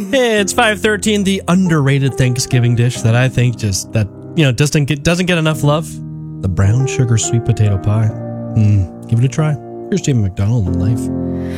It's 5:13. The underrated Thanksgiving dish that I think doesn't get enough love. The brown sugar sweet potato pie. Give it a try. Here's Jamie McDonald in life.